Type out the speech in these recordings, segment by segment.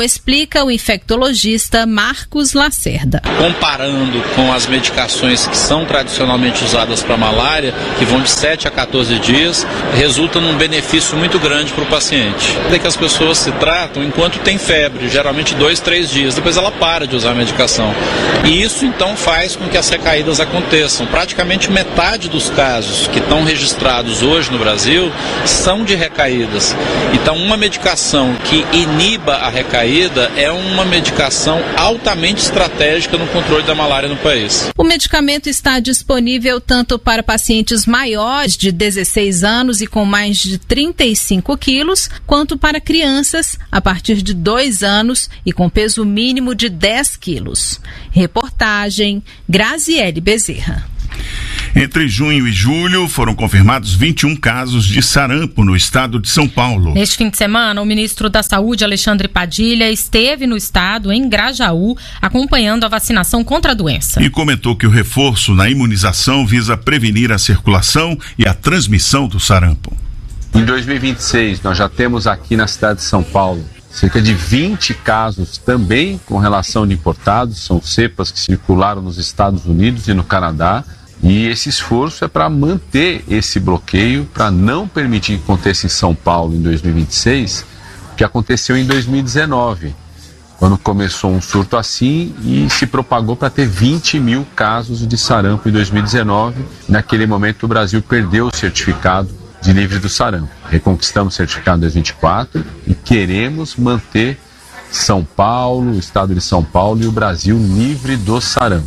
como explica o infectologista Marcos Lacerda. Comparando com as medicações que são tradicionalmente usadas para malária, que vão de 7 a 14 dias, resulta num benefício muito grande para o paciente. É que as pessoas se tratam enquanto tem febre, geralmente 2, 3 dias, depois ela para de usar a medicação. E isso então faz com que as recaídas aconteçam. Praticamente metade dos casos que estão registrados hoje no Brasil são de recaídas. Então uma medicação que iniba a recaída é uma medicação altamente estratégica no controle da malária no país. O medicamento está disponível tanto para pacientes maiores de 16 anos e com mais de 35 quilos, quanto para crianças a partir de 2 anos e com peso mínimo de 10 quilos. Reportagem Graziele Bezerra. Entre junho e julho foram confirmados 21 casos de sarampo no estado de São Paulo. Neste fim de semana, o ministro da Saúde, Alexandre Padilha, esteve no estado, em Grajaú, acompanhando a vacinação contra a doença. E comentou que o reforço na imunização visa prevenir a circulação e a transmissão do sarampo. Em 2026, nós já temos aqui na cidade de São Paulo cerca de 20 casos também com relação de importados, são cepas que circularam nos Estados Unidos e no Canadá. E esse esforço é para manter esse bloqueio, para não permitir que aconteça em São Paulo em 2026, o que aconteceu em 2019, quando começou um surto assim e se propagou para ter 20 mil casos de sarampo em 2019. Naquele momento o Brasil perdeu o certificado de livre do sarampo. Reconquistamos o certificado em 2024 e queremos manter São Paulo, o estado de São Paulo e o Brasil livre do sarampo.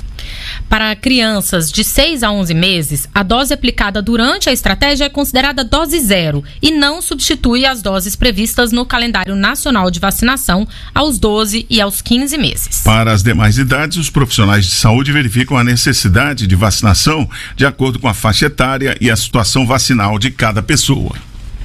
Para crianças de 6 a 11 meses, a dose aplicada durante a estratégia é considerada dose zero e não substitui as doses previstas no calendário nacional de vacinação aos 12 e aos 15 meses. Para as demais idades, os profissionais de saúde verificam a necessidade de vacinação de acordo com a faixa etária e a situação vacinal de cada pessoa.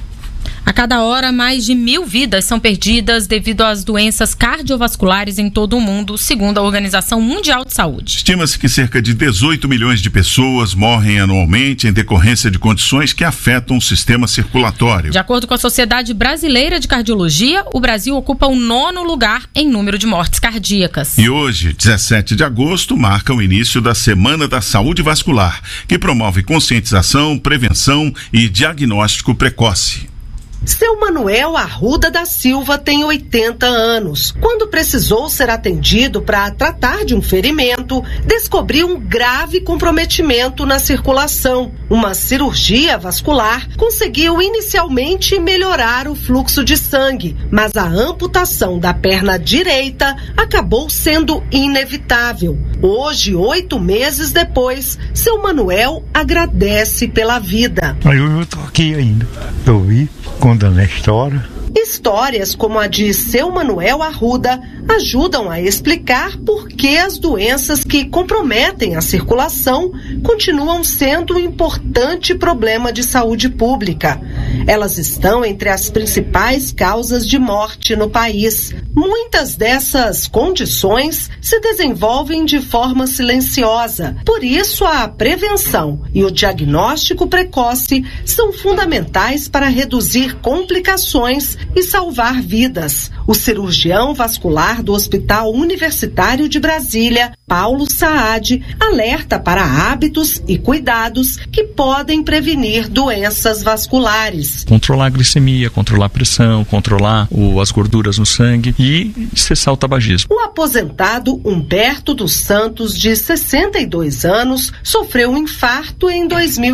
A cada hora, mais de 1.000 vidas são perdidas devido às doenças cardiovasculares em todo o mundo, segundo a Organização Mundial de Saúde. Estima-se que cerca de 18 milhões de pessoas morrem anualmente em decorrência de condições que afetam o sistema circulatório. De acordo com a Sociedade Brasileira de Cardiologia, o Brasil ocupa o 9º lugar em número de mortes cardíacas. E hoje, 17 de agosto, marca o início da Semana da Saúde Vascular, que promove conscientização, prevenção e diagnóstico precoce. Seu Manuel Arruda da Silva tem 80 anos. Quando precisou ser atendido para tratar de um ferimento, descobriu um grave comprometimento na circulação. Uma cirurgia vascular conseguiu inicialmente melhorar o fluxo de sangue, mas a amputação da perna direita acabou sendo inevitável. Hoje, 8 meses depois, seu Manuel agradece pela vida. Eu estou aqui ainda. Eu vi contando a história. Histórias como a de seu Manuel Arruda ajudam a explicar por que as doenças que comprometem a circulação continuam sendo um importante problema de saúde pública. Elas estão entre as principais causas de morte no país. Muitas dessas condições se desenvolvem de forma silenciosa. Por isso, a prevenção e o diagnóstico precoce são fundamentais para reduzir complicações e salvar vidas. O cirurgião vascular do Hospital Universitário de Brasília, Paulo Saad, alerta para hábitos e cuidados que podem prevenir doenças vasculares. Controlar a glicemia, controlar a pressão, controlar as gorduras no sangue e cessar o tabagismo. O aposentado Humberto dos Santos, de 62 anos, sofreu um infarto em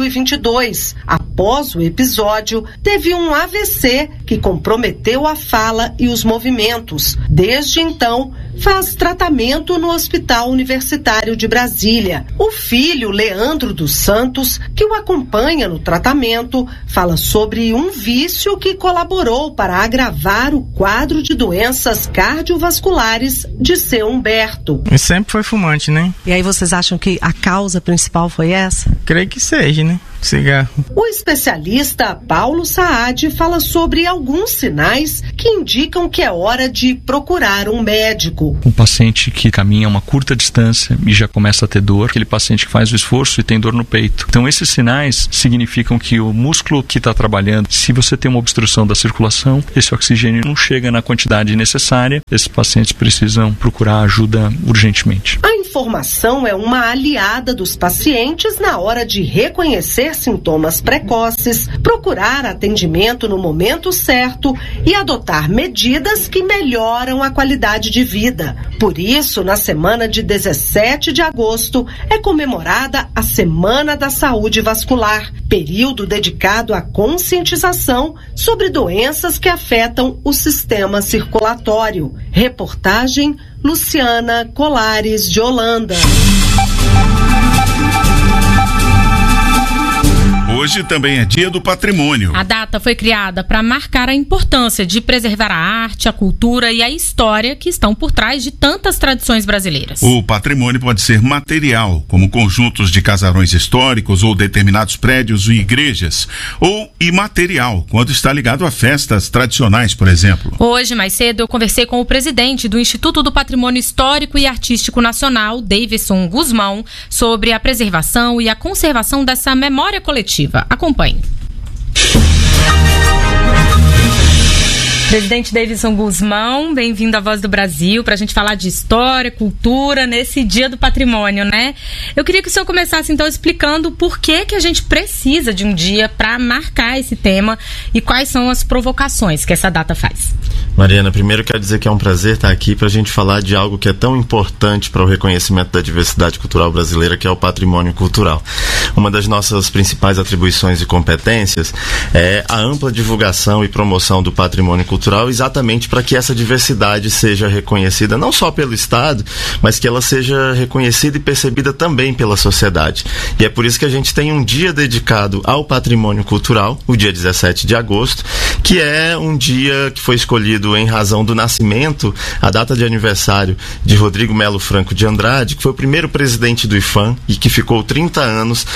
2022. Após o episódio, teve um AVC que comprometeu a fala e os movimentos. Desde então, faz tratamento no Hospital Universitário de Brasília. O filho, Leandro dos Santos, que o acompanha no tratamento, fala sobre um vício que colaborou para agravar o quadro de doenças cardiovasculares de seu Humberto. Ele sempre foi fumante, né? E aí vocês acham que a causa principal foi essa? Creio que seja, né? cigarro. O especialista Paulo Saad fala sobre alguns sinais que indicam que é hora de procurar um médico. Um paciente que caminha uma curta distância e já começa a ter dor, aquele paciente que faz o esforço e tem dor no peito. Então esses sinais significam que o músculo que está trabalhando, se você tem uma obstrução da circulação, esse oxigênio não chega na quantidade necessária, esses pacientes precisam procurar ajuda urgentemente. A informação é uma aliada dos pacientes na hora de reconhecer sintomas precoces, procurar atendimento no momento certo e adotar medidas que melhoram a qualidade de vida. Por isso, na semana de 17 de agosto, é comemorada a Semana da Saúde Vascular, período dedicado à conscientização sobre doenças que afetam o sistema circulatório. Reportagem Luciana Colares de Holanda. Hoje também é Dia do Patrimônio. A data foi criada para marcar a importância de preservar a arte, a cultura e a história que estão por trás de tantas tradições brasileiras. O patrimônio pode ser material, como conjuntos de casarões históricos ou determinados prédios e igrejas, ou imaterial, quando está ligado a festas tradicionais, por exemplo. Hoje, mais cedo, eu conversei com o presidente do Instituto do Patrimônio Histórico e Artístico Nacional, Davidson Guzmão, sobre a preservação e a conservação dessa memória coletiva. Acompanhe. Presidente Davidson Guzmão, bem-vindo à Voz do Brasil, para a gente falar de história, cultura, nesse Dia do Patrimônio, né? Eu queria que o senhor começasse, então, explicando por que a gente precisa de um dia para marcar esse tema e quais são as provocações que essa data faz. Mariana, primeiro quero dizer que é um prazer estar aqui para a gente falar de algo que é tão importante para o reconhecimento da diversidade cultural brasileira, que é o patrimônio cultural. Uma das nossas principais atribuições e competências é a ampla divulgação e promoção do patrimônio cultural, exatamente para que essa diversidade seja reconhecida não só pelo Estado, mas que ela seja reconhecida e percebida também pela sociedade. E é por isso que a gente tem um dia dedicado ao patrimônio cultural, o dia 17 de agosto, que é um dia que foi escolhido em razão do nascimento, a data de aniversário de Rodrigo Melo Franco de Andrade, que foi o primeiro presidente do IPHAN e que ficou 30 anos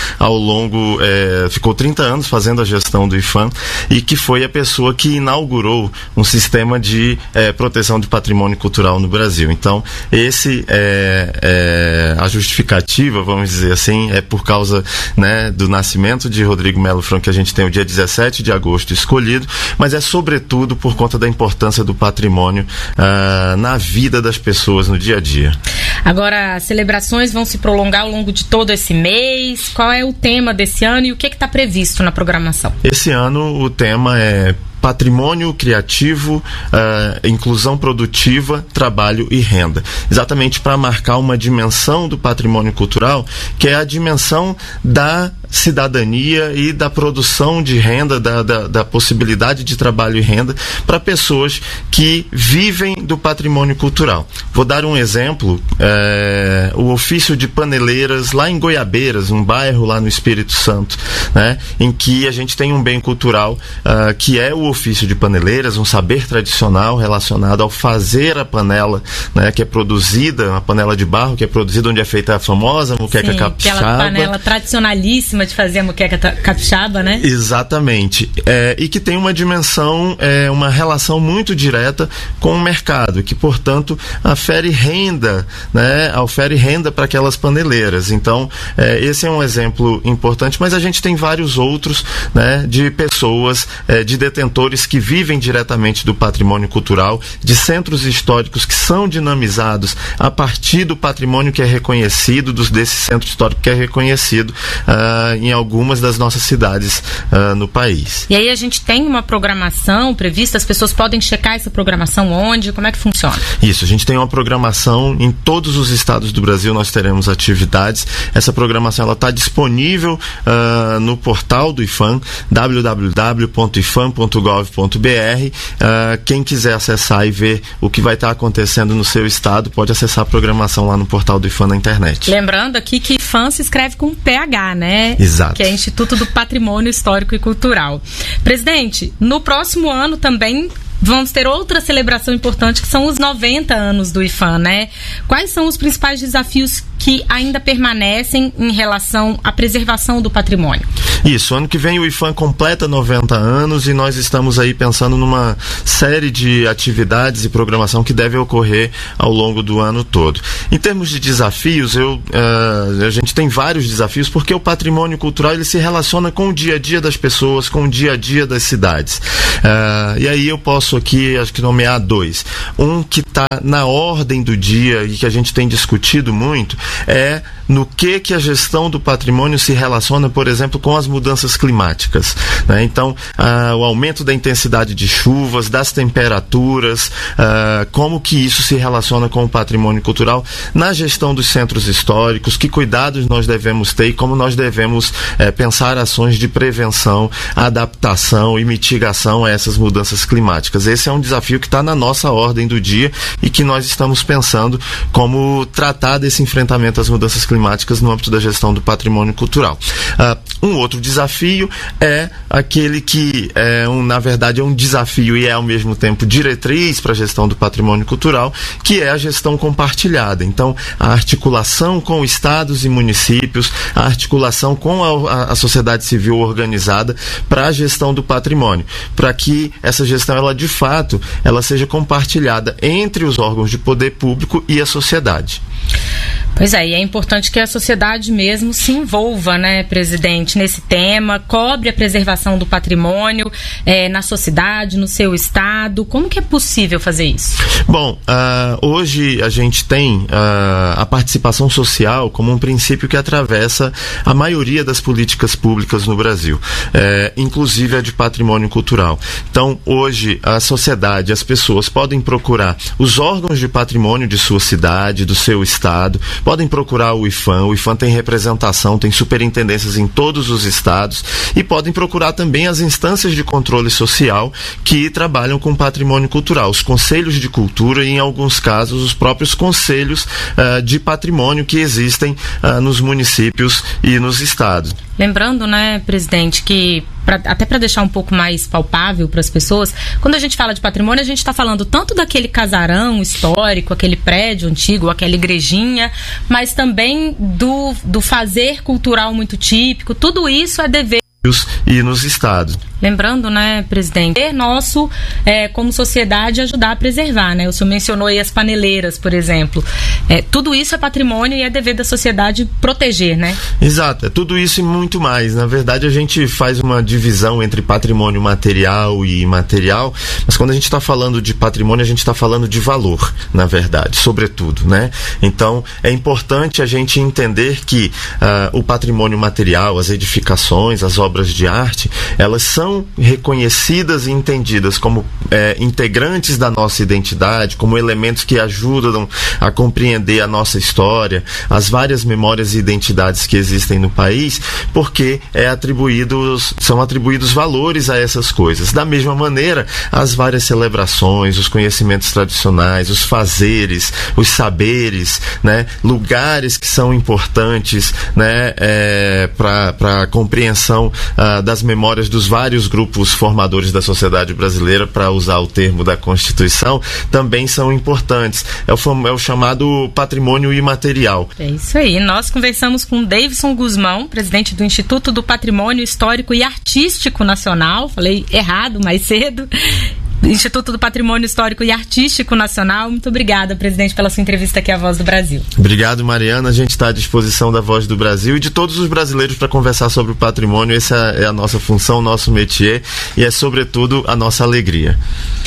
ficou 30 anos fazendo a gestão do IPHAN e que foi a pessoa que inaugurou um sistema de proteção de patrimônio cultural no Brasil. Então, esse a justificativa, vamos dizer assim, é por causa, né, do nascimento de Rodrigo Melo Franco que a gente tem o dia 17 de agosto escolhido, mas é sobretudo por conta da importância do patrimônio na vida das pessoas no dia a dia. Agora, as celebrações vão se prolongar ao longo de todo esse mês. Qual é o tema desse ano e o que está previsto na programação? Esse ano o tema é patrimônio criativo, inclusão produtiva, trabalho e renda. Exatamente para marcar uma dimensão do patrimônio cultural, que é a dimensão da cidadania e da produção de renda, da possibilidade de trabalho e renda para pessoas que vivem do patrimônio cultural. Vou dar um exemplo, o ofício de paneleiras lá em Goiabeiras, um bairro lá no Espírito Santo, né, em que a gente tem um bem cultural que é o ofício de paneleiras, um saber tradicional relacionado ao fazer a panela, né, que é produzida, uma panela de barro que é produzida onde é feita a famosa moqueca capixaba. Aquela panela tradicionalíssima de fazer a moqueca capixaba, né? Exatamente. E que tem uma dimensão, uma relação muito direta com o mercado, que, portanto, ofere renda para aquelas paneleiras. Então, esse é um exemplo importante, mas a gente tem vários outros, né, de pessoas, de detentores que vivem diretamente do patrimônio cultural, de centros históricos que são dinamizados a partir do patrimônio que é reconhecido, desse centro histórico que é reconhecido em algumas das nossas cidades no país. E aí a gente tem uma programação prevista, as pessoas podem checar essa programação onde? Como é que funciona? Isso, a gente tem uma programação em todos os estados do Brasil, nós teremos atividades. Essa programação está disponível no portal do IPHAN, www.ifan.gov.br. Quem quiser acessar e ver o que vai estar acontecendo no seu estado, pode acessar a programação lá no portal do IPHAN na internet. Lembrando aqui que IPHAN se escreve com PH, né? Exato. Que é Instituto do Patrimônio Histórico e Cultural. Presidente, no próximo ano também vamos ter outra celebração importante, que são os 90 anos do IPHAN, né? Quais são os principais desafios que ainda permanecem em relação à preservação do patrimônio. Isso, ano que vem o IPHAN completa 90 anos e nós estamos aí pensando numa série de atividades e programação que deve ocorrer ao longo do ano todo. Em termos de desafios, a gente tem vários desafios porque o patrimônio cultural ele se relaciona com o dia a dia das pessoas, com o dia a dia das cidades. E aí eu posso aqui, acho que nomear dois. Um que está na ordem do dia e que a gente tem discutido muito é no que a gestão do patrimônio se relaciona, por exemplo, com as mudanças climáticas, né? Então, o aumento da intensidade de chuvas, das temperaturas, como que isso se relaciona com o patrimônio cultural na gestão dos centros históricos, que cuidados nós devemos ter e como nós devemos pensar ações de prevenção, adaptação e mitigação a essas mudanças climáticas. Esse é um desafio que está na nossa ordem do dia e que nós estamos pensando como tratar desse enfrentamento às mudanças climáticas no âmbito da gestão do patrimônio cultural. Um outro desafio é aquele que na verdade é um desafio e é ao mesmo tempo diretriz para a gestão do patrimônio cultural, que é a gestão compartilhada. Então, a articulação com estados e municípios, a articulação com a sociedade civil organizada para a gestão do patrimônio, para que essa gestão, ela de fato, ela seja compartilhada entre os órgãos de poder público e a sociedade. Pois é, e é importante que a sociedade mesmo se envolva, né, presidente, nesse tema, cobre a preservação do patrimônio na sua cidade, no seu estado. Como que é possível fazer isso? Bom, hoje a gente tem a participação social como um princípio que atravessa a maioria das políticas públicas no Brasil, inclusive a de patrimônio cultural. Então, hoje, a sociedade, as pessoas podem procurar os órgãos de patrimônio de sua cidade, do seu estado, podem procurar o IPHAN. O IPHAN tem representação, tem superintendências em todos os estados e podem procurar também as instâncias de controle social que trabalham com patrimônio cultural, os conselhos de cultura e, em alguns casos, os próprios conselhos de patrimônio que existem nos municípios e nos estados. Lembrando, né, presidente, que até para deixar um pouco mais palpável para as pessoas, quando a gente fala de patrimônio, a gente está falando tanto daquele casarão histórico, aquele prédio antigo, aquela igrejinha, mas também do fazer cultural muito típico. Tudo isso é dever e nos estados. Lembrando, né, presidente, nosso, como sociedade, ajudar a preservar, né? O senhor mencionou aí as paneleiras, por exemplo. Tudo isso é patrimônio e é dever da sociedade proteger, né? Exato, é tudo isso e muito mais. Na verdade, a gente faz uma divisão entre patrimônio material e imaterial, mas quando a gente está falando de patrimônio, a gente está falando de valor, na verdade, sobretudo, né? Então, é importante a gente entender que o patrimônio material, as edificações, as obras de arte, elas são reconhecidas e entendidas como integrantes da nossa identidade, como elementos que ajudam a compreender a nossa história, as várias memórias e identidades que existem no país, porque são atribuídos valores a essas coisas. Da mesma maneira, as várias celebrações, os conhecimentos tradicionais, os fazeres, os saberes, né, lugares que são importantes, né, para a compreensão das memórias dos vários grupos formadores da sociedade brasileira, para usar o termo da Constituição, também são importantes. É o chamado patrimônio imaterial. É isso aí. Nós conversamos com Davidson Guzmão, presidente do Instituto do Patrimônio Histórico e Artístico Nacional. Falei errado mais cedo. Instituto do Patrimônio Histórico e Artístico Nacional. Muito obrigada, presidente, pela sua entrevista aqui à Voz do Brasil. Obrigado, Mariana. A gente está à disposição da Voz do Brasil e de todos os brasileiros para conversar sobre o patrimônio. Essa é a nossa função, o nosso métier e é, sobretudo, a nossa alegria.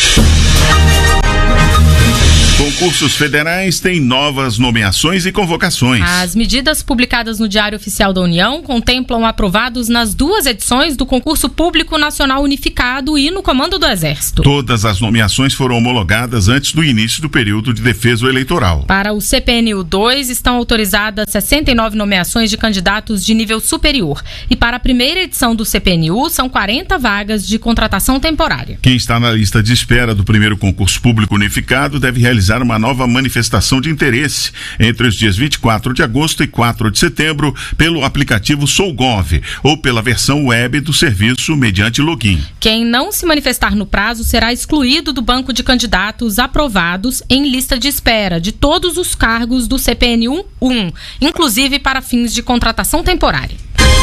Concursos federais têm novas nomeações e convocações. As medidas publicadas no Diário Oficial da União contemplam aprovados nas 2 edições do Concurso Público Nacional Unificado e no Comando do Exército. Todas as nomeações foram homologadas antes do início do período de defesa eleitoral. Para o CPNU 2, estão autorizadas 69 nomeações de candidatos de nível superior. E para a primeira edição do CPNU, são 40 vagas de contratação temporária. Quem está na lista de espera do primeiro concurso público unificado deve realizar uma uma nova manifestação de interesse entre os dias 24 de agosto e 4 de setembro pelo aplicativo SouGov ou pela versão web do serviço mediante login. Quem não se manifestar no prazo será excluído do banco de candidatos aprovados em lista de espera de todos os cargos do CPN 1, inclusive para fins de contratação temporária.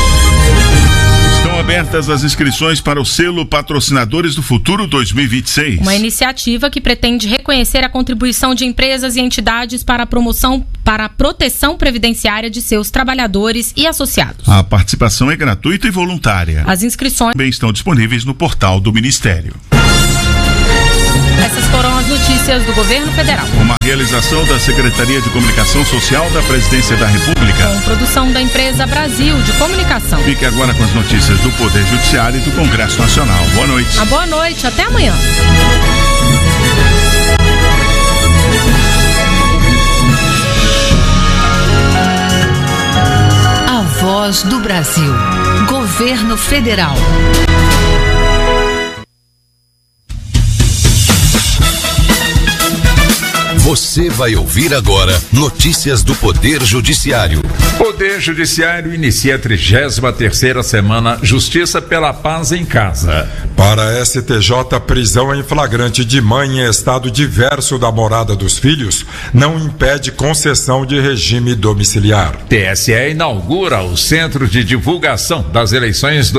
Estão abertas as inscrições para o selo Patrocinadores do Futuro 2026. Uma iniciativa que pretende reconhecer a contribuição de empresas e entidades para a proteção previdenciária de seus trabalhadores e associados. A participação é gratuita e voluntária. As inscrições também estão disponíveis no portal do Ministério. Essas foram as notícias do Governo Federal. Uma realização da Secretaria de Comunicação Social da Presidência da República. Com produção da empresa Brasil de Comunicação. Fique agora com as notícias do Poder Judiciário e do Congresso Nacional. Boa noite. Boa noite, até amanhã. A Voz do Brasil. Governo Federal. Você vai ouvir agora notícias do Poder Judiciário. Poder Judiciário inicia a 33ª semana Justiça pela Paz em Casa. Para a STJ, prisão em flagrante de mãe em estado diverso da morada dos filhos não impede concessão de regime domiciliar. TSE inaugura o Centro de Divulgação das Eleições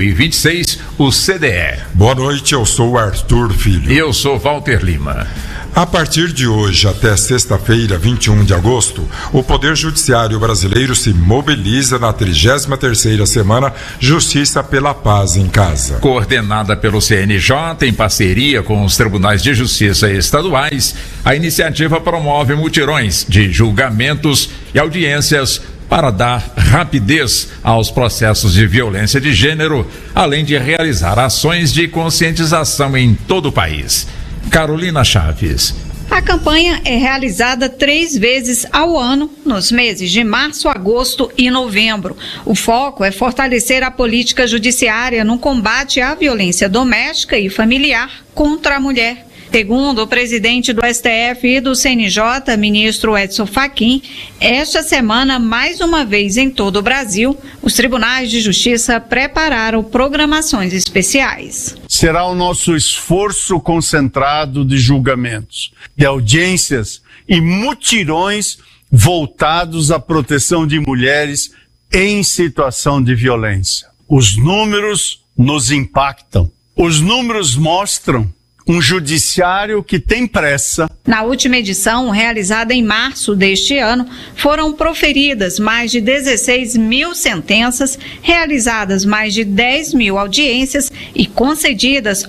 2026, o CDE. Boa noite, eu sou Arthur Filho. E eu sou Walter Lima. A partir de hoje até sexta-feira, 21 de agosto, o Poder Judiciário brasileiro se mobiliza na 33ª semana Justiça pela Paz em Casa. Coordenada pelo CNJ em parceria com os Tribunais de Justiça estaduais, a iniciativa promove mutirões de julgamentos e audiências para dar rapidez aos processos de violência de gênero, além de realizar ações de conscientização em todo o país. Carolina Chaves. A campanha é realizada 3 vezes ao ano, nos meses de março, agosto e novembro. O foco é fortalecer a política judiciária no combate à violência doméstica e familiar contra a mulher. Segundo o presidente do STF e do CNJ, ministro Edson Fachin, esta semana, mais uma vez em todo o Brasil, os tribunais de justiça prepararam programações especiais. Será o nosso esforço concentrado de julgamentos, de audiências e mutirões voltados à proteção de mulheres em situação de violência. Os números nos impactam. Os números mostram um judiciário que tem pressa. Na última edição, realizada em março deste ano, foram proferidas mais de 16 mil sentenças, realizadas mais de 10 mil audiências e concedidas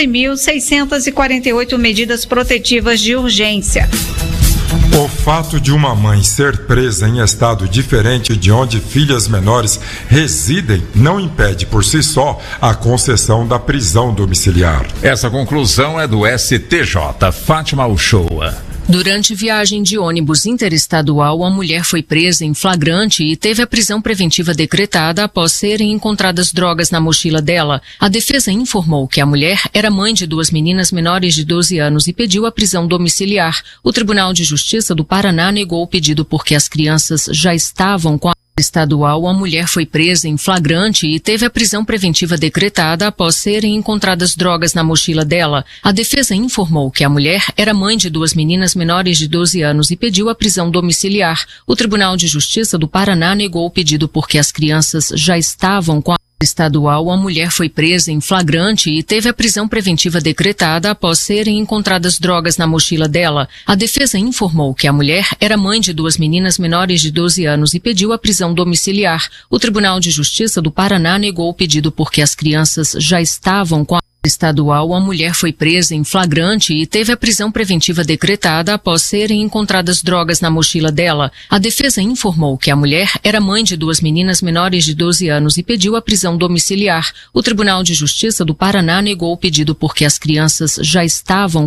11.648 medidas protetivas de urgência. O fato de uma mãe ser presa em estado diferente de onde filhas menores residem não impede por si só a concessão da prisão domiciliar. Essa conclusão é do STJ. Fátima Uchoa. Durante viagem de ônibus interestadual, a mulher foi presa em flagrante e teve a prisão preventiva decretada após serem encontradas drogas na mochila dela. A defesa informou que a mulher era mãe de 2 meninas menores de 12 anos e pediu a prisão domiciliar. O Tribunal de Justiça do Paraná negou o pedido porque as crianças já estavam com a estadual, a mulher foi presa em flagrante e teve a prisão preventiva decretada após serem encontradas drogas na mochila dela. A defesa informou que a mulher era mãe de 2 meninas menores de 12 anos e pediu a prisão domiciliar. O Tribunal de Justiça do Paraná negou o pedido porque as crianças já estavam com a estadual, a mulher foi presa em flagrante e teve a prisão preventiva decretada após serem encontradas drogas na mochila dela. A defesa informou que a mulher era mãe de 2 meninas menores de 12 anos e pediu a prisão domiciliar. O Tribunal de Justiça do Paraná negou o pedido porque as crianças já estavam com a estadual, a mulher foi presa em flagrante e teve a prisão preventiva decretada após serem encontradas drogas na mochila dela. A defesa informou que a mulher era mãe de 2 meninas menores de 12 anos e pediu a prisão domiciliar. O Tribunal de Justiça do Paraná negou o pedido porque as crianças já estavam com a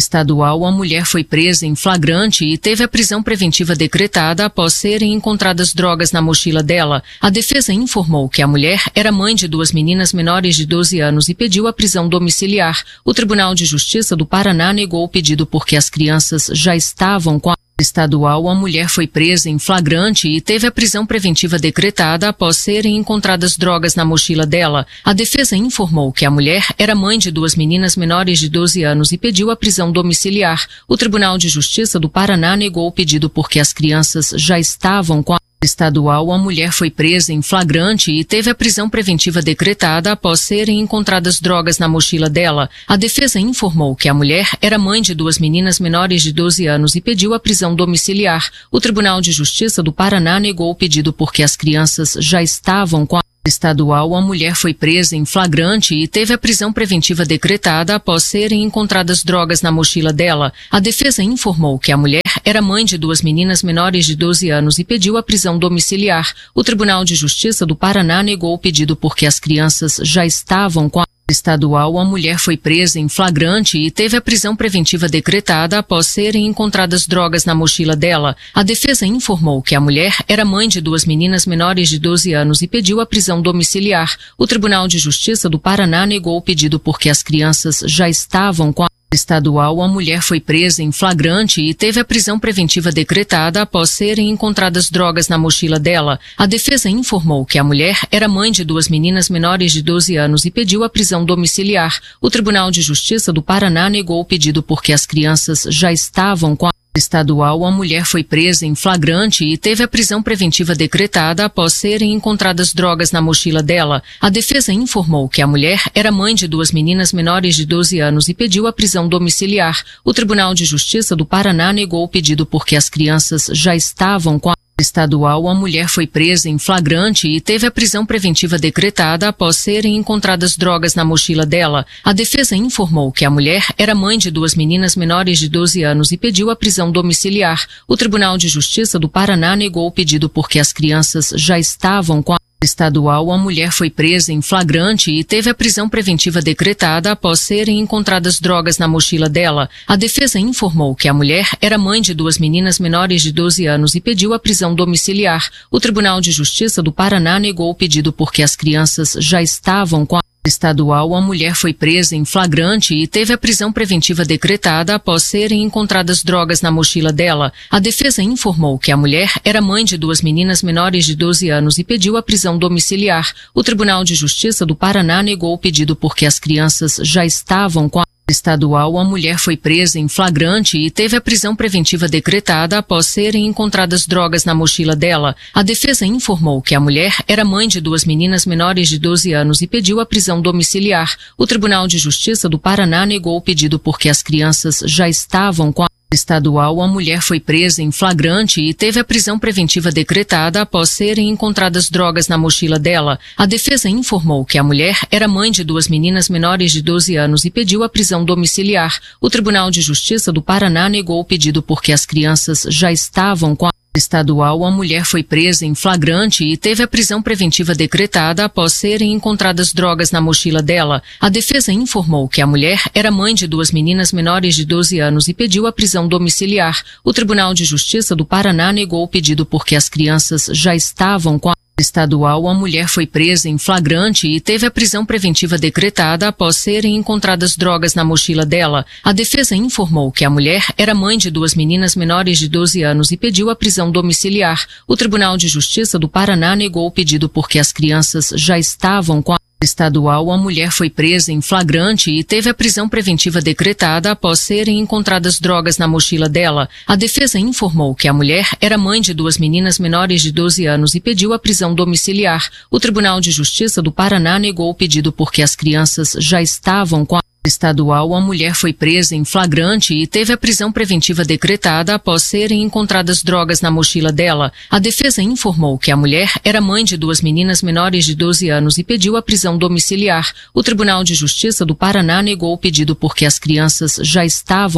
estadual, a mulher foi presa em flagrante e teve a prisão preventiva decretada após serem encontradas drogas na mochila dela. A defesa informou que a mulher era mãe de 2 meninas menores de 12 anos e pediu a prisão domiciliar. O Tribunal de Justiça do Paraná negou o pedido porque as crianças já estavam com a estadual, a mulher foi presa em flagrante e teve a prisão preventiva decretada após serem encontradas drogas na mochila dela. A defesa informou que a mulher era mãe de 2 meninas menores de 12 anos e pediu a prisão domiciliar. O Tribunal de Justiça do Paraná negou o pedido porque as crianças já estavam com a estadual, a mulher foi presa em flagrante e teve a prisão preventiva decretada após serem encontradas drogas na mochila dela. A defesa informou que a mulher era mãe de 2 meninas menores de 12 anos e pediu a prisão domiciliar. O Tribunal de Justiça do Paraná negou o pedido porque as crianças já estavam com a estadual, a mulher foi presa em flagrante e teve a prisão preventiva decretada após serem encontradas drogas na mochila dela. A defesa informou que a mulher era mãe de 2 meninas menores de 12 anos e pediu a prisão domiciliar. O Tribunal de Justiça do Paraná negou o pedido porque as crianças já estavam com a estadual, a mulher foi presa em flagrante e teve a prisão preventiva decretada após serem encontradas drogas na mochila dela. A defesa informou que a mulher era mãe de 2 meninas menores de 12 anos e pediu a prisão domiciliar. O Tribunal de Justiça do Paraná negou o pedido porque as crianças já estavam com a estadual, a mulher foi presa em flagrante e teve a prisão preventiva decretada após serem encontradas drogas na mochila dela. A defesa informou que a mulher era mãe de 2 meninas menores de 12 anos e pediu a prisão domiciliar. O Tribunal de Justiça do Paraná negou o pedido porque as crianças já estavam com a estadual, a mulher foi presa em flagrante e teve a prisão preventiva decretada após serem encontradas drogas na mochila dela. A defesa informou que a mulher era mãe de 2 meninas menores de 12 anos e pediu a prisão domiciliar. O Tribunal de Justiça do Paraná negou o pedido porque as crianças já estavam com a estadual, a mulher foi presa em flagrante e teve a prisão preventiva decretada após serem encontradas drogas na mochila dela. A defesa informou que a mulher era mãe de 2 meninas menores de 12 anos e pediu a prisão domiciliar. O Tribunal de Justiça do Paraná negou o pedido porque as crianças já estavam com a estadual, a mulher foi presa em flagrante e teve a prisão preventiva decretada após serem encontradas drogas na mochila dela. A defesa informou que a mulher era mãe de 2 meninas menores de 12 anos e pediu a prisão domiciliar. O Tribunal de Justiça do Paraná negou o pedido porque as crianças já estavam com a estadual, a mulher foi presa em flagrante e teve a prisão preventiva decretada após serem encontradas drogas na mochila dela. A defesa informou que a mulher era mãe de 2 meninas menores de 12 anos e pediu a prisão domiciliar. O Tribunal de Justiça do Paraná negou o pedido porque as crianças já estavam com a estadual, a mulher foi presa em flagrante e teve a prisão preventiva decretada após serem encontradas drogas na mochila dela. A defesa informou que a mulher era mãe de 2 meninas menores de 12 anos e pediu a prisão domiciliar. O Tribunal de Justiça do Paraná negou o pedido porque as crianças já estavam com a estadual, a mulher foi presa em flagrante e teve a prisão preventiva decretada após serem encontradas drogas na mochila dela. A defesa informou que a mulher era mãe de 2 meninas menores de 12 anos e pediu a prisão domiciliar. O Tribunal de Justiça do Paraná negou o pedido porque as crianças já estavam com a estadual, a mulher foi presa em flagrante e teve a prisão preventiva decretada após serem encontradas drogas na mochila dela. A defesa informou que a mulher era mãe de 2 meninas menores de 12 anos e pediu a prisão domiciliar. O Tribunal de Justiça do Paraná negou o pedido porque as crianças já estavam com a estadual, a mulher foi presa em flagrante e teve a prisão preventiva decretada após serem encontradas drogas na mochila dela. A defesa informou que a mulher era mãe de 2 meninas menores de 12 anos e pediu a prisão domiciliar. O Tribunal de Justiça do Paraná negou o pedido porque as crianças já estavam com a estadual, a mulher foi presa em flagrante e teve a prisão preventiva decretada após serem encontradas drogas na mochila dela. A defesa informou que a mulher era mãe de 2 meninas menores de 12 anos e pediu a prisão domiciliar. O Tribunal de Justiça do Paraná negou o pedido porque as crianças já estavam com a estadual, a mulher foi presa em flagrante e teve a prisão preventiva decretada após serem encontradas drogas na mochila dela. A defesa informou que a mulher era mãe de 2 meninas menores de 12 anos e pediu a prisão domiciliar. O Tribunal de Justiça do Paraná negou o pedido porque as crianças já estavam com a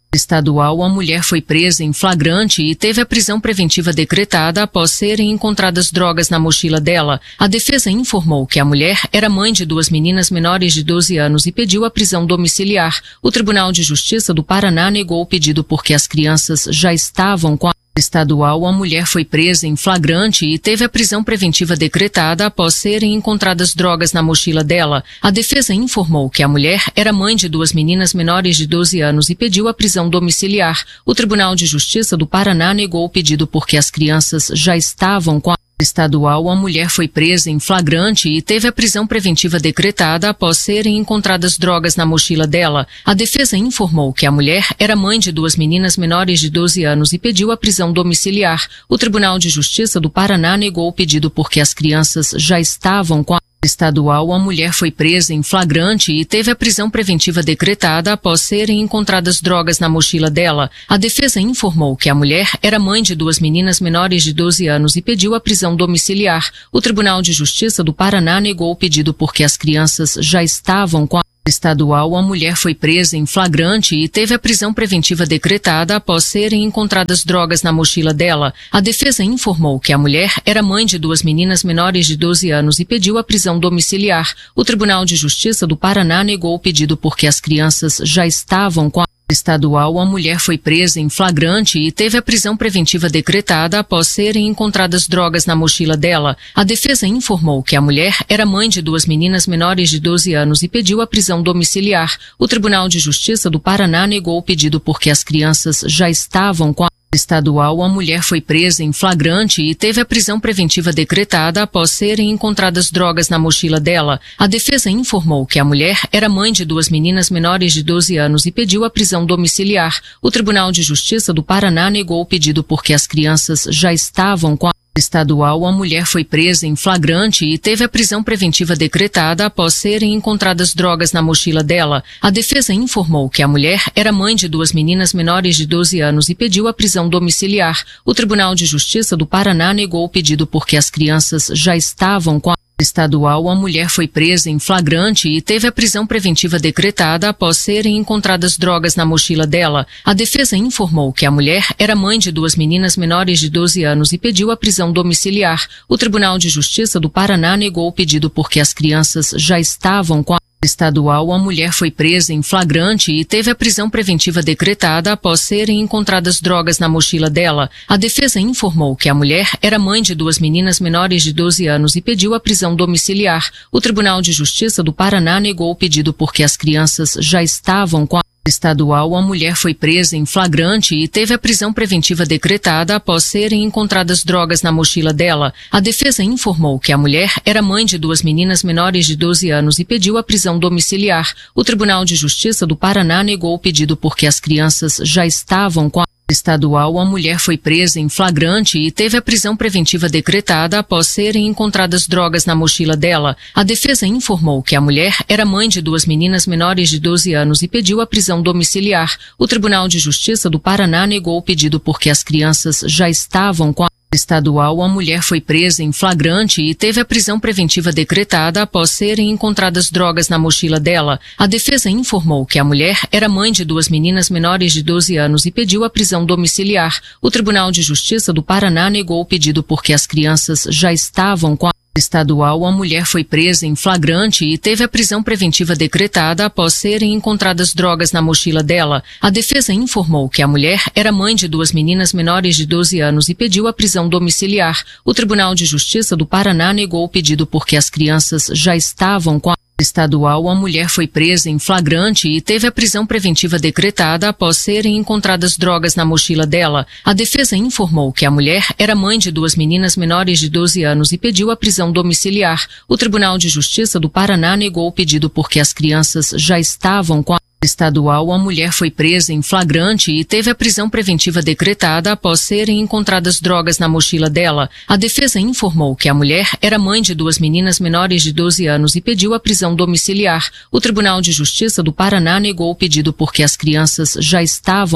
estadual, a mulher foi presa em flagrante e teve a prisão preventiva decretada após serem encontradas drogas na mochila dela. A defesa informou que a mulher era mãe de 2 meninas menores de 12 anos e pediu a prisão domiciliar. O Tribunal de Justiça do Paraná negou o pedido porque as crianças já estavam com a estadual, a mulher foi presa em flagrante e teve a prisão preventiva decretada após serem encontradas drogas na mochila dela. A defesa informou que a mulher era mãe de 2 meninas menores de 12 anos e pediu a prisão domiciliar. O Tribunal de Justiça do Paraná negou o pedido porque as crianças já estavam com a estadual, a mulher foi presa em flagrante e teve a prisão preventiva decretada após serem encontradas drogas na mochila dela. A defesa informou que a mulher era mãe de 2 meninas menores de 12 anos e pediu a prisão domiciliar. O Tribunal de Justiça do Paraná negou o pedido porque as crianças já estavam com a estadual, a mulher foi presa em flagrante e teve a prisão preventiva decretada após serem encontradas drogas na mochila dela. A defesa informou que a mulher era mãe de 2 meninas menores de 12 anos e pediu a prisão domiciliar. O Tribunal de Justiça do Paraná negou o pedido porque as crianças já estavam com a estadual, a mulher foi presa em flagrante e teve a prisão preventiva decretada após serem encontradas drogas na mochila dela. A defesa informou que a mulher era mãe de 2 meninas menores de 12 anos e pediu a prisão domiciliar. O Tribunal de Justiça do Paraná negou o pedido porque as crianças já estavam com a estadual, a mulher foi presa em flagrante e teve a prisão preventiva decretada após serem encontradas drogas na mochila dela. A defesa informou que a mulher era mãe de 2 meninas menores de 12 anos e pediu a prisão domiciliar. O Tribunal de Justiça do Paraná negou o pedido porque as crianças já estavam com a estadual, a mulher foi presa em flagrante e teve a prisão preventiva decretada após serem encontradas drogas na mochila dela. A defesa informou que a mulher era mãe de 2 meninas menores de 12 anos e pediu a prisão domiciliar. O Tribunal de Justiça do Paraná negou o pedido porque as crianças já estavam com a estadual, a mulher foi presa em flagrante e teve a prisão preventiva decretada após serem encontradas drogas na mochila dela. A defesa informou que a mulher era mãe de 2 meninas menores de 12 anos e pediu a prisão domiciliar. O Tribunal de Justiça do Paraná negou o pedido porque as crianças já estavam com a estadual, a mulher foi presa em flagrante e teve a prisão preventiva decretada após serem encontradas drogas na mochila dela. A defesa informou que a mulher era mãe de 2 meninas menores de 12 anos e pediu a prisão domiciliar. O Tribunal de Justiça do Paraná negou o pedido porque as crianças já estavam com a estadual, a mulher foi presa em flagrante e teve a prisão preventiva decretada após serem encontradas drogas na mochila dela. A defesa informou que a mulher era mãe de 2 meninas menores de 12 anos e pediu a prisão domiciliar. O Tribunal de Justiça do Paraná negou o pedido porque as crianças já estavam com a estadual, a mulher foi presa em flagrante e teve a prisão preventiva decretada após serem encontradas drogas na mochila dela. A defesa informou que a mulher era mãe de 2 meninas menores de 12 anos e pediu a prisão domiciliar. O Tribunal de Justiça do Paraná negou o pedido porque as crianças já estavam com a estadual, a mulher foi presa em flagrante e teve a prisão preventiva decretada após serem encontradas drogas na mochila dela. A defesa informou que a mulher era mãe de 2 meninas menores de 12 anos e pediu a prisão domiciliar. O Tribunal de Justiça do Paraná negou o pedido porque as crianças já estavam com a estadual, a mulher foi presa em flagrante e teve a prisão preventiva decretada após serem encontradas drogas na mochila dela. A defesa informou que a mulher era mãe de 2 meninas menores de 12 anos e pediu a prisão domiciliar. O Tribunal de Justiça do Paraná negou o pedido porque as crianças já estavam com a estadual, a mulher foi presa em flagrante e teve a prisão preventiva decretada após serem encontradas drogas na mochila dela. A defesa informou que a mulher era mãe de 2 meninas menores de 12 anos e pediu a prisão domiciliar. O Tribunal de Justiça do Paraná negou o pedido porque as crianças já estavam com a estadual, a mulher foi presa em flagrante e teve a prisão preventiva decretada após serem encontradas drogas na mochila dela. A defesa informou que a mulher era mãe de 2 meninas menores de 12 anos e pediu a prisão domiciliar. O Tribunal de Justiça do Paraná negou o pedido porque as crianças já estavam com a estadual, a mulher foi presa em flagrante e teve a prisão preventiva decretada após serem encontradas drogas na mochila dela. A defesa informou que a mulher era mãe de 2 meninas menores de 12 anos e pediu a prisão domiciliar. O Tribunal de Justiça do Paraná negou o pedido porque as crianças já estavam com a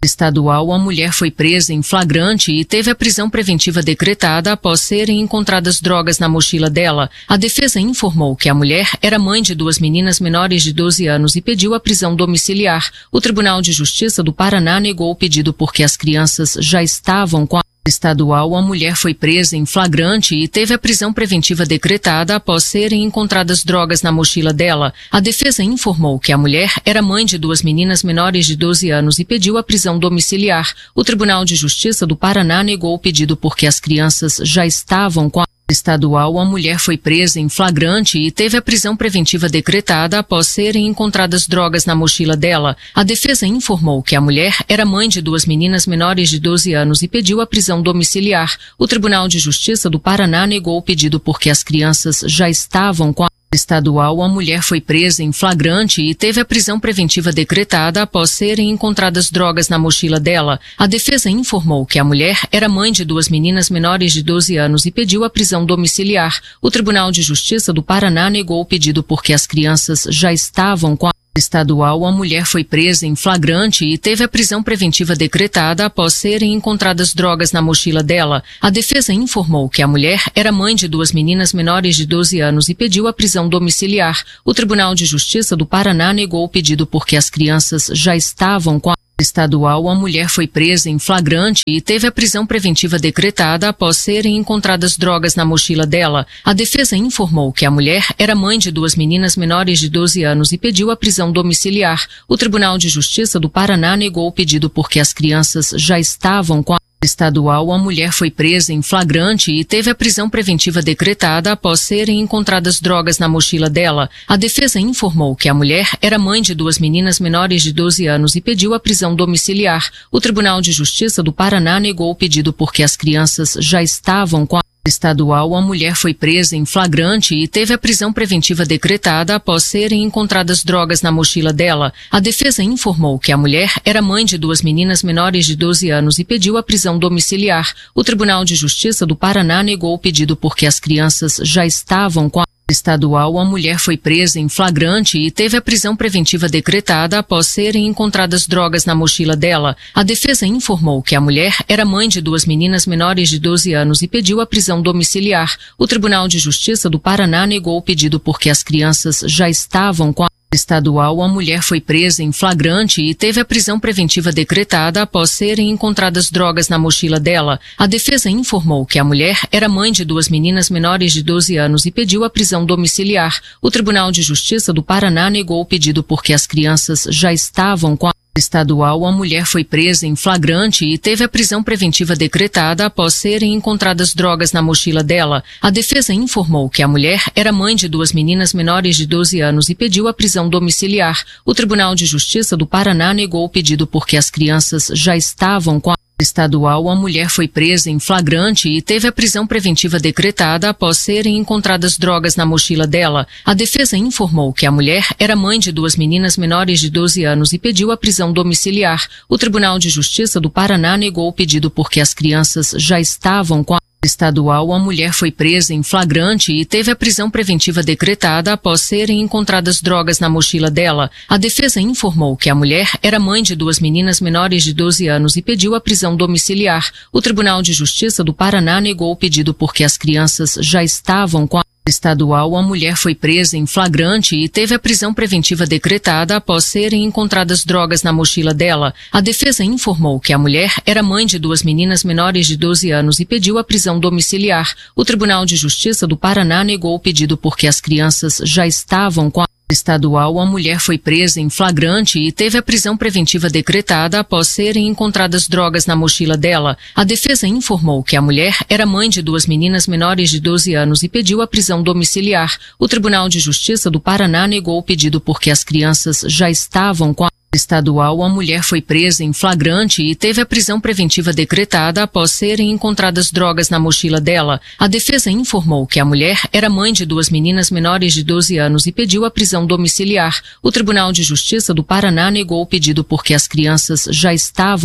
estadual, a mulher foi presa em flagrante e teve a prisão preventiva decretada após serem encontradas drogas na mochila dela. A defesa informou que a mulher era mãe de 2 meninas menores de 12 anos e pediu a prisão domiciliar. O Tribunal de Justiça do Paraná negou o pedido porque as crianças já estavam com a estadual, a mulher foi presa em flagrante e teve a prisão preventiva decretada após serem encontradas drogas na mochila dela. A defesa informou que a mulher era mãe de 2 meninas menores de 12 anos e pediu a prisão domiciliar. O Tribunal de Justiça do Paraná negou o pedido porque as crianças já estavam com a estadual, a mulher foi presa em flagrante e teve a prisão preventiva decretada após serem encontradas drogas na mochila dela. A defesa informou que a mulher era mãe de 2 meninas menores de 12 anos e pediu a prisão domiciliar. O Tribunal de Justiça do Paraná negou o pedido porque as crianças já estavam com a estadual, a mulher foi presa em flagrante e teve a prisão preventiva decretada após serem encontradas drogas na mochila dela. A defesa informou que a mulher era mãe de 2 meninas menores de 12 anos e pediu a prisão domiciliar. O Tribunal de Justiça do Paraná negou o pedido porque as crianças já estavam com a estadual, a mulher foi presa em flagrante e teve a prisão preventiva decretada após serem encontradas drogas na mochila dela. A defesa informou que a mulher era mãe de 2 meninas menores de 12 anos e pediu a prisão domiciliar. O Tribunal de Justiça do Paraná negou o pedido porque as crianças já estavam com a estadual, a mulher foi presa em flagrante e teve a prisão preventiva decretada após serem encontradas drogas na mochila dela. A defesa informou que a mulher era mãe de 2 meninas menores de 12 anos e pediu a prisão domiciliar. O Tribunal de Justiça do Paraná negou o pedido porque as crianças já estavam com a estadual, a mulher foi presa em flagrante e teve a prisão preventiva decretada após serem encontradas drogas na mochila dela. A defesa informou que a mulher era mãe de 2 meninas menores de 12 anos e pediu a prisão domiciliar. O Tribunal de Justiça do Paraná negou o pedido porque as crianças já estavam com a estadual, a mulher foi presa em flagrante e teve a prisão preventiva decretada após serem encontradas drogas na mochila dela. A defesa informou que a mulher era mãe de 2 meninas menores de 12 anos e pediu a prisão domiciliar. O Tribunal de Justiça do Paraná negou o pedido porque as crianças já estavam com a estadual, a mulher foi presa em flagrante e teve a prisão preventiva decretada após serem encontradas drogas na mochila dela. A defesa informou que a mulher era mãe de 2 meninas menores de 12 anos e pediu a prisão domiciliar. O Tribunal de Justiça do Paraná negou o pedido porque as crianças já estavam com a estadual, a mulher foi presa em flagrante e teve a prisão preventiva decretada após serem encontradas drogas na mochila dela. A defesa informou que a mulher era mãe de 2 meninas menores de 12 anos e pediu a prisão domiciliar. O Tribunal de Justiça do Paraná negou o pedido porque as crianças já estavam com a estadual, a mulher foi presa em flagrante e teve a prisão preventiva decretada após serem encontradas drogas na mochila dela. A defesa informou que a mulher era mãe de 2 meninas menores de 12 anos e pediu a prisão domiciliar. O Tribunal de Justiça do Paraná negou o pedido porque as crianças já estavam com a estadual, a mulher foi presa em flagrante e teve a prisão preventiva decretada após serem encontradas drogas na mochila dela. A defesa informou que a mulher era mãe de 2 meninas menores de 12 anos e pediu a prisão domiciliar. O Tribunal de Justiça do Paraná negou o pedido porque as crianças já estavam com a estadual, a mulher foi presa em flagrante e teve a prisão preventiva decretada após serem encontradas drogas na mochila dela. A defesa informou que a mulher era mãe de 2 meninas menores de 12 anos e pediu a prisão domiciliar. O Tribunal de Justiça do Paraná negou o pedido porque as crianças já estavam com a estadual, a mulher foi presa em flagrante e teve a prisão preventiva decretada após serem encontradas drogas na mochila dela. A defesa informou que a mulher era mãe de 2 meninas menores de 12 anos e pediu a prisão domiciliar. O Tribunal de Justiça do Paraná negou o pedido porque as crianças já estavam com a estadual, a mulher foi presa em flagrante e teve a prisão preventiva decretada após serem encontradas drogas na mochila dela. A defesa informou que a mulher era mãe de 2 meninas menores de 12 anos e pediu a prisão domiciliar. O Tribunal de Justiça do Paraná negou o pedido porque as crianças já estavam com a estadual, a mulher foi presa em flagrante e teve a prisão preventiva decretada após serem encontradas drogas na mochila dela. A defesa informou que a mulher era mãe de 2 meninas menores de 12 anos e pediu a prisão domiciliar. O Tribunal de Justiça do Paraná negou o pedido porque as crianças já estavam com a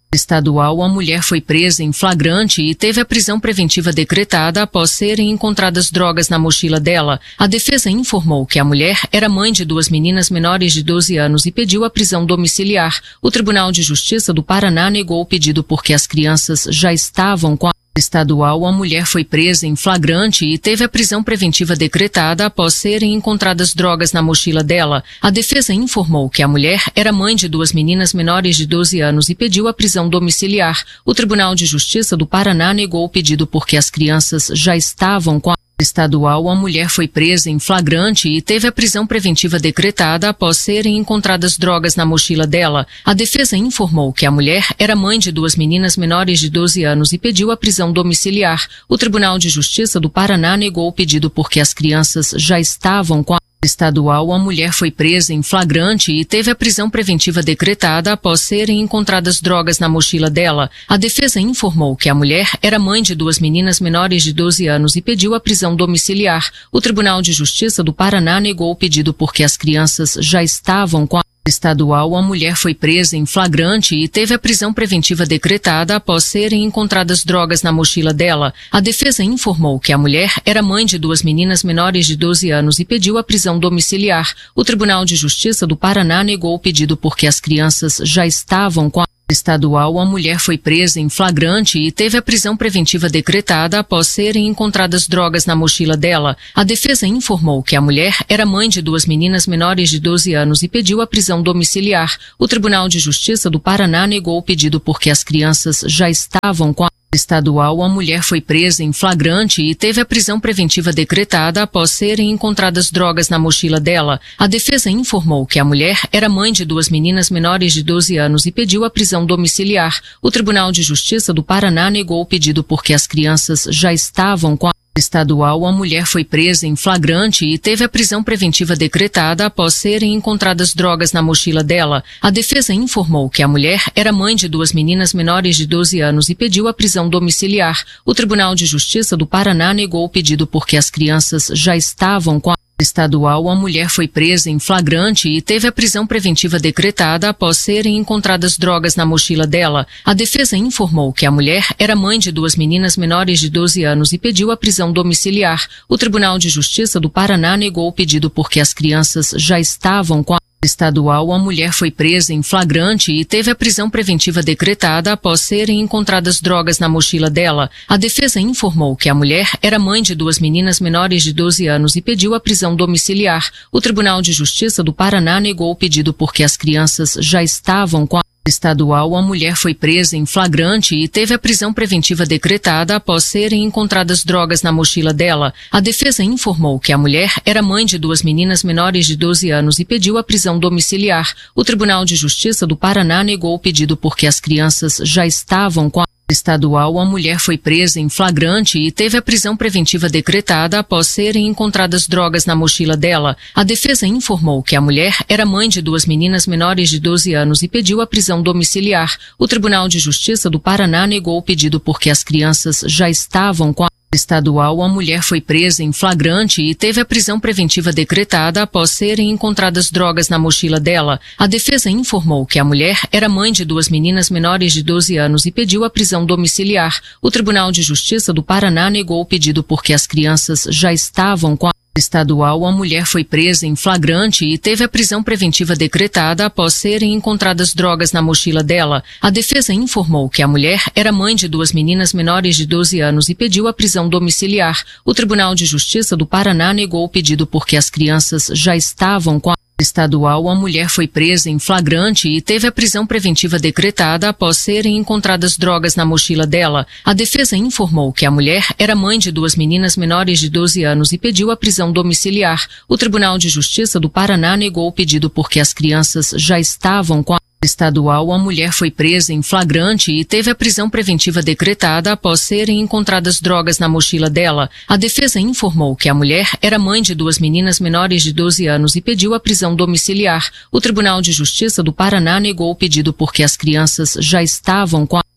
estadual, a mulher foi presa em flagrante e teve a prisão preventiva decretada após serem encontradas drogas na mochila dela. A defesa informou que a mulher era mãe de 2 meninas menores de 12 anos e pediu a prisão domiciliar. O Tribunal de Justiça do Paraná negou o pedido porque as crianças já estavam com a estadual, a mulher foi presa em flagrante e teve a prisão preventiva decretada após serem encontradas drogas na mochila dela. A defesa informou que a mulher era mãe de 2 meninas menores de 12 anos e pediu a prisão domiciliar. O Tribunal de Justiça do Paraná negou o pedido porque as crianças já estavam com a estadual, a mulher foi presa em flagrante e teve a prisão preventiva decretada após serem encontradas drogas na mochila dela. A defesa informou que a mulher era mãe de 2 meninas menores de 12 anos e pediu a prisão domiciliar. O Tribunal de Justiça do Paraná negou o pedido porque as crianças já estavam com a estadual, a mulher foi presa em flagrante e teve a prisão preventiva decretada após serem encontradas drogas na mochila dela. A defesa informou que a mulher era mãe de 2 meninas menores de 12 anos e pediu a prisão domiciliar. O Tribunal de Justiça do Paraná negou o pedido porque as crianças já estavam com a estadual, a mulher foi presa em flagrante e teve a prisão preventiva decretada após serem encontradas drogas na mochila dela. A defesa informou que a mulher era mãe de 2 meninas menores de 12 anos e pediu a prisão domiciliar. O Tribunal de Justiça do Paraná negou o pedido porque as crianças já estavam com a estadual, a mulher foi presa em flagrante e teve a prisão preventiva decretada após serem encontradas drogas na mochila dela. A defesa informou que a mulher era mãe de 2 meninas menores de 12 anos e pediu a prisão domiciliar. O Tribunal de Justiça do Paraná negou o pedido porque as crianças já estavam com a estadual, a mulher foi presa em flagrante e teve a prisão preventiva decretada após serem encontradas drogas na mochila dela. A defesa informou que a mulher era mãe de 2 meninas menores de 12 anos e pediu a prisão domiciliar. O Tribunal de Justiça do Paraná negou o pedido porque as crianças já estavam com a estadual, a mulher foi presa em flagrante e teve a prisão preventiva decretada após serem encontradas drogas na mochila dela. A defesa informou que a mulher era mãe de 2 meninas menores de 12 anos e pediu a prisão domiciliar. O Tribunal de Justiça do Paraná negou o pedido porque as crianças já estavam com a estadual, a mulher foi presa em flagrante e teve a prisão preventiva decretada após serem encontradas drogas na mochila dela. A defesa informou que a mulher era mãe de 2 meninas menores de 12 anos e pediu a prisão domiciliar. O Tribunal de Justiça do Paraná negou o pedido porque as crianças já estavam com a estadual, a mulher foi presa em flagrante e teve a prisão preventiva decretada após serem encontradas drogas na mochila dela. A defesa informou que a mulher era mãe de 2 meninas menores de 12 anos e pediu a prisão domiciliar. O Tribunal de Justiça do Paraná negou o pedido porque as crianças já estavam com a estadual, a mulher foi presa em flagrante e teve a prisão preventiva decretada após serem encontradas drogas na mochila dela. A defesa informou que a mulher era mãe de 2 meninas menores de 12 anos e pediu a prisão domiciliar. O Tribunal de Justiça do Paraná negou o pedido porque as crianças já estavam com a estadual, a mulher foi presa em flagrante e teve a prisão preventiva decretada após serem encontradas drogas na mochila dela. A defesa informou que a mulher era mãe de 2 meninas menores de 12 anos e pediu a prisão domiciliar. O Tribunal de Justiça do Paraná negou o pedido porque as crianças já estavam com a estadual, a mulher foi presa em flagrante e teve a prisão preventiva decretada após serem encontradas drogas na mochila dela. A defesa informou que a mulher era mãe de 2 meninas menores de 12 anos e pediu a prisão domiciliar. O Tribunal de Justiça do Paraná negou o pedido porque as crianças já estavam com a estadual, a mulher foi presa em flagrante e teve a prisão preventiva decretada após serem encontradas drogas na mochila dela. A defesa informou que a mulher era mãe de 2 meninas menores de 12 anos e pediu a prisão domiciliar. O Tribunal de Justiça do Paraná negou o pedido porque as crianças já estavam com a estadual, a mulher foi presa em flagrante e teve a prisão preventiva decretada após serem encontradas drogas na mochila dela. A defesa informou que a mulher era mãe de 2 meninas menores de 12 anos e pediu a prisão domiciliar. O Tribunal de Justiça do Paraná negou o pedido porque as crianças já estavam com a estadual, a mulher foi presa em flagrante e teve a prisão preventiva decretada após serem encontradas drogas na mochila dela. A defesa informou que a mulher era mãe de 2 meninas menores de 12 anos e pediu a prisão domiciliar. O Tribunal de Justiça do Paraná negou o pedido porque as crianças já estavam com a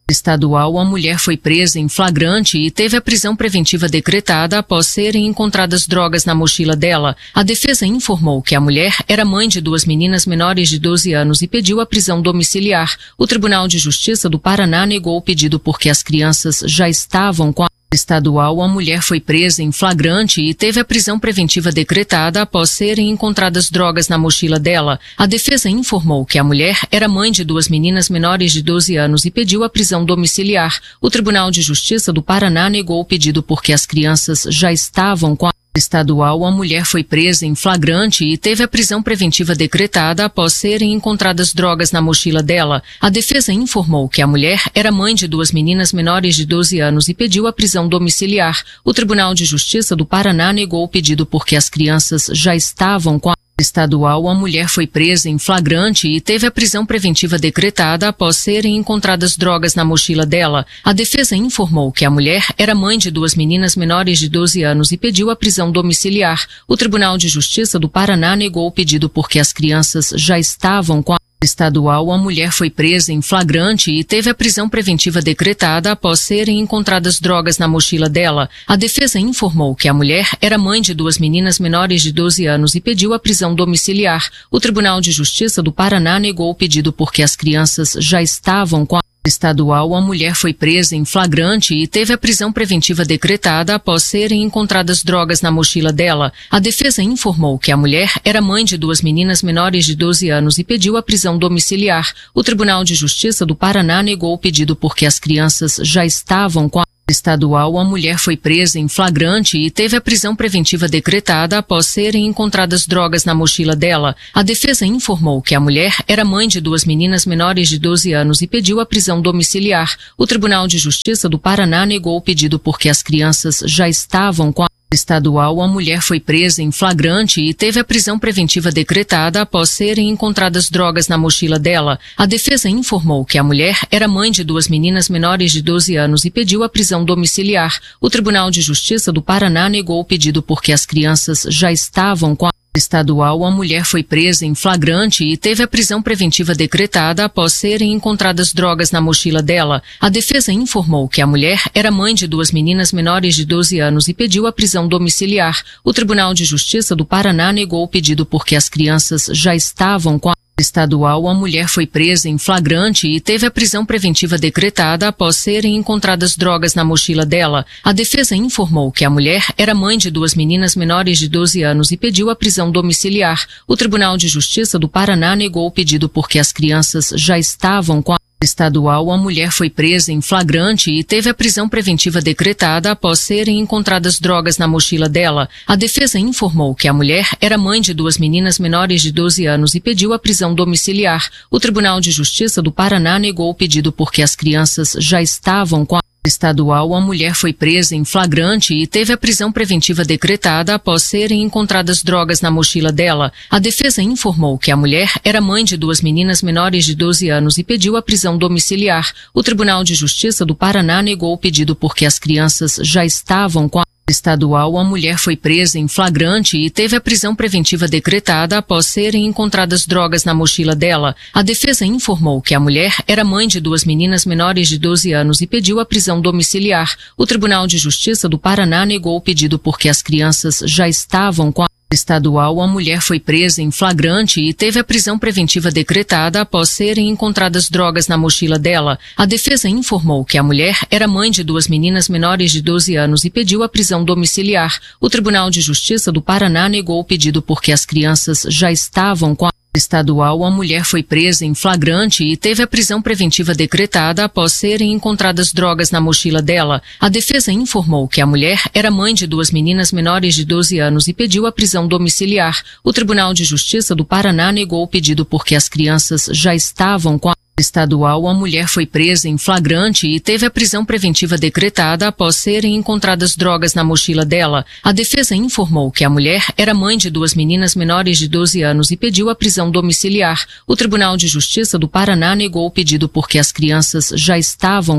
estadual, a mulher foi presa em flagrante e teve a prisão preventiva decretada após serem encontradas drogas na mochila dela. A defesa informou que a mulher era mãe de 2 meninas menores de 12 anos e pediu a prisão domiciliar. O Tribunal de Justiça do Paraná negou o pedido porque as crianças já estavam com a estadual, a mulher foi presa em flagrante e teve a prisão preventiva decretada após serem encontradas drogas na mochila dela. A defesa informou que a mulher era mãe de 2 meninas menores de 12 anos e pediu a prisão domiciliar. O Tribunal de Justiça do Paraná negou o pedido porque as crianças já estavam com a estadual, a mulher foi presa em flagrante e teve a prisão preventiva decretada após serem encontradas drogas na mochila dela. A defesa informou que a mulher era mãe de 2 meninas menores de 12 anos e pediu a prisão domiciliar. O Tribunal de Justiça do Paraná negou o pedido porque as crianças já estavam com a estadual, a mulher foi presa em flagrante e teve a prisão preventiva decretada após serem encontradas drogas na mochila dela. A defesa informou que a mulher era mãe de 2 meninas menores de 12 anos e pediu a prisão domiciliar. O Tribunal de Justiça do Paraná negou o pedido porque as crianças já estavam com a estadual, a mulher foi presa em flagrante e teve a prisão preventiva decretada após serem encontradas drogas na mochila dela. A defesa informou que a mulher era mãe de 2 meninas menores de 12 anos e pediu a prisão domiciliar. O Tribunal de Justiça do Paraná negou o pedido porque as crianças já estavam com a estadual, a mulher foi presa em flagrante e teve a prisão preventiva decretada após serem encontradas drogas na mochila dela. A defesa informou que a mulher era mãe de 2 meninas menores de 12 anos e pediu a prisão domiciliar. O Tribunal de Justiça do Paraná negou o pedido porque as crianças já estavam com a estadual, a mulher foi presa em flagrante e teve a prisão preventiva decretada após serem encontradas drogas na mochila dela. A defesa informou que a mulher era mãe de 2 meninas menores de 12 anos e pediu a prisão domiciliar. O Tribunal de Justiça do Paraná negou o pedido porque as crianças já estavam com a estadual, a mulher foi presa em flagrante e teve a prisão preventiva decretada após serem encontradas drogas na mochila dela. A defesa informou que a mulher era mãe de 2 meninas menores de 12 anos e pediu a prisão domiciliar. O Tribunal de Justiça do Paraná negou o pedido porque as crianças já estavam com a estadual, a mulher foi presa em flagrante e teve a prisão preventiva decretada após serem encontradas drogas na mochila dela. A defesa informou que a mulher era mãe de 2 meninas menores de 12 anos e pediu a prisão domiciliar. O Tribunal de Justiça do Paraná negou o pedido porque as crianças já estavam com a estadual, a mulher foi presa em flagrante e teve a prisão preventiva decretada após serem encontradas drogas na mochila dela. A defesa informou que a mulher era mãe de 2 meninas menores de 12 anos e pediu a prisão domiciliar. O Tribunal de Justiça do Paraná negou o pedido porque as crianças já estavam com a estadual, a mulher foi presa em flagrante e teve a prisão preventiva decretada após serem encontradas drogas na mochila dela. A defesa informou que a mulher era mãe de 2 meninas menores de 12 anos e pediu a prisão domiciliar. O Tribunal de Justiça do Paraná negou o pedido porque as crianças já estavam com a estadual, a mulher foi presa em flagrante e teve a prisão preventiva decretada após serem encontradas drogas na mochila dela. A defesa informou que a mulher era mãe de 2 meninas menores de 12 anos e pediu a prisão domiciliar. O Tribunal de Justiça do Paraná negou o pedido porque as crianças já estavam com a estadual, a mulher foi presa em flagrante e teve a prisão preventiva decretada após serem encontradas drogas na mochila dela. A defesa informou que a mulher era mãe de 2 meninas menores de 12 anos e pediu a prisão domiciliar. O Tribunal de Justiça do Paraná negou o pedido porque as crianças já estavam com a estadual, a mulher foi presa em flagrante e teve a prisão preventiva decretada após serem encontradas drogas na mochila dela. A defesa informou que a mulher era mãe de 2 meninas menores de 12 anos e pediu a prisão domiciliar. O Tribunal de Justiça do Paraná negou o pedido porque as crianças já estavam com a estadual, a mulher foi presa em flagrante e teve a prisão preventiva decretada após serem encontradas drogas na mochila dela. A defesa informou que a mulher era mãe de 2 meninas menores de 12 anos e pediu a prisão domiciliar. O Tribunal de Justiça do Paraná negou o pedido porque as crianças já estavam com a estadual, a mulher foi presa em flagrante e teve a prisão preventiva decretada após serem encontradas drogas na mochila dela. A defesa informou que a mulher era mãe de 2 meninas menores de 12 anos e pediu a prisão domiciliar. O Tribunal de Justiça do Paraná negou o pedido porque as crianças já estavam com a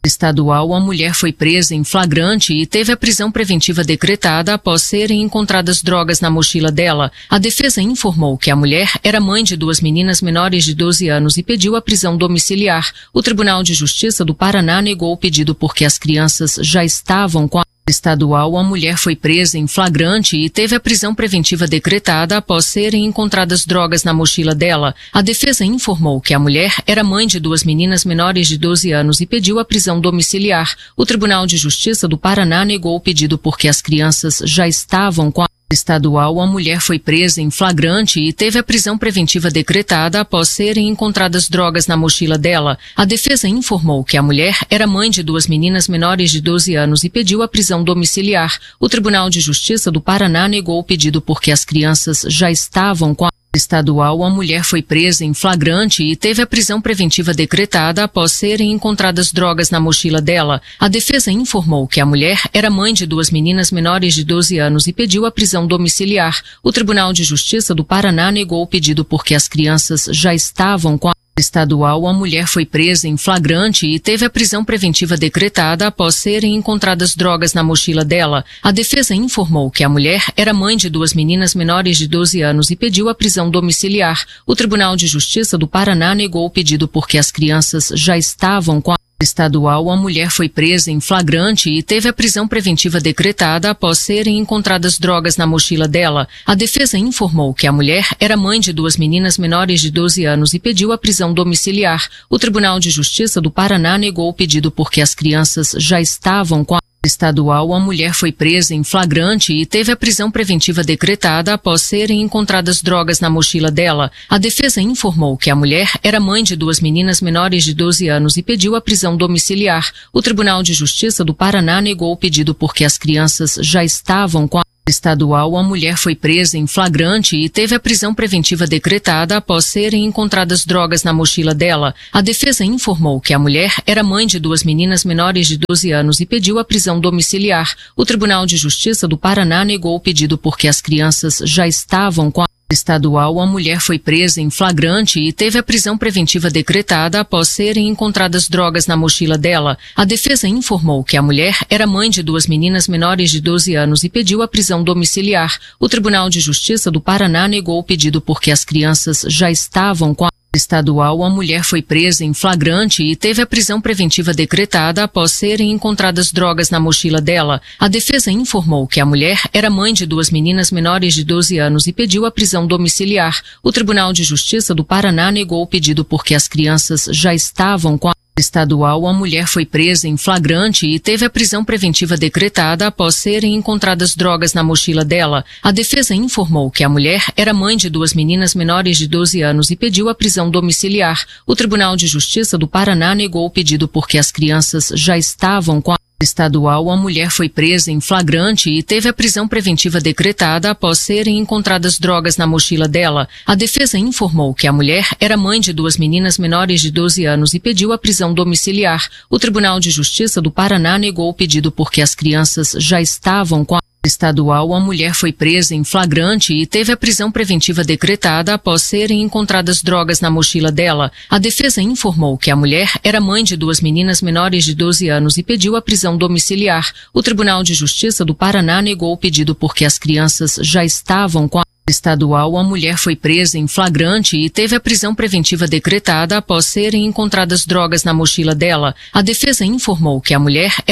estadual, a mulher foi presa em flagrante e teve a prisão preventiva decretada após serem encontradas drogas na mochila dela. A defesa informou que a mulher era mãe de 2 meninas menores de 12 anos e pediu a prisão domiciliar. O Tribunal de Justiça do Paraná negou o pedido porque as crianças já estavam com a estadual, a mulher foi presa em flagrante e teve a prisão preventiva decretada após serem encontradas drogas na mochila dela. A defesa informou que a mulher era mãe de 2 meninas menores de 12 anos e pediu a prisão domiciliar. O Tribunal de Justiça do Paraná negou o pedido porque as crianças já estavam com a estadual, a mulher foi presa em flagrante e teve a prisão preventiva decretada após serem encontradas drogas na mochila dela. A defesa informou que a mulher era mãe de 2 meninas menores de 12 anos e pediu a prisão domiciliar. O Tribunal de Justiça do Paraná negou o pedido porque as crianças já estavam com a estadual, a mulher foi presa em flagrante e teve a prisão preventiva decretada após serem encontradas drogas na mochila dela. A defesa informou que a mulher era mãe de 2 meninas menores de 12 anos e pediu a prisão domiciliar. O Tribunal de Justiça do Paraná negou o pedido porque as crianças já estavam com a estadual, a mulher foi presa em flagrante e teve a prisão preventiva decretada após serem encontradas drogas na mochila dela. A defesa informou que a mulher era mãe de 2 meninas menores de 12 anos e pediu a prisão domiciliar. O Tribunal de Justiça do Paraná negou o pedido porque as crianças já estavam com a estadual, a mulher foi presa em flagrante e teve a prisão preventiva decretada após serem encontradas drogas na mochila dela. A defesa informou que a mulher era mãe de 2 meninas menores de 12 anos e pediu a prisão domiciliar. O Tribunal de Justiça do Paraná negou o pedido porque as crianças já estavam com a estadual, a mulher foi presa em flagrante e teve a prisão preventiva decretada após serem encontradas drogas na mochila dela. A defesa informou que a mulher era mãe de 2 meninas menores de 12 anos e pediu a prisão domiciliar. O Tribunal de Justiça do Paraná negou o pedido porque as crianças já estavam com a estadual, a mulher foi presa em flagrante e teve a prisão preventiva decretada após serem encontradas drogas na mochila dela. A defesa informou que a mulher era mãe de 2 meninas menores de 12 anos e pediu a prisão domiciliar. O Tribunal de Justiça do Paraná negou o pedido porque as crianças já estavam com a estadual, a mulher foi presa em flagrante e teve a prisão preventiva decretada após serem encontradas drogas na mochila dela. A defesa informou que a mulher era mãe de 2 meninas menores de 12 anos e pediu a prisão domiciliar. O Tribunal de Justiça do Paraná negou o pedido porque as crianças já estavam com a estadual, a mulher foi presa em flagrante e teve a prisão preventiva decretada após serem encontradas drogas na mochila dela. A defesa informou que a mulher era mãe de 2 meninas menores de 12 anos e pediu a prisão domiciliar. O Tribunal de Justiça do Paraná negou o pedido porque as crianças já estavam com a estadual, a mulher foi presa em flagrante e teve a prisão preventiva decretada após serem encontradas drogas na mochila dela. A defesa informou que a mulher era mãe de 2 meninas menores de 12 anos e pediu a prisão domiciliar. O Tribunal de Justiça do Paraná negou o pedido porque as crianças já estavam com a estadual, a mulher foi presa em flagrante e teve a prisão preventiva decretada após serem encontradas drogas na mochila dela. A defesa informou que a mulher era mãe de 2 meninas menores de 12 anos e pediu a prisão domiciliar. O Tribunal de Justiça do Paraná negou o pedido porque as crianças já estavam com a estadual, a mulher foi presa em flagrante e teve a prisão preventiva decretada após serem encontradas drogas na mochila dela. A defesa informou que a mulher era mãe de 2 meninas menores de 12 anos e pediu a prisão domiciliar. O Tribunal de Justiça do Paraná negou o pedido porque as crianças já estavam com a estadual, a mulher foi presa em flagrante e teve a prisão preventiva decretada após serem encontradas drogas na mochila dela. A defesa informou que a mulher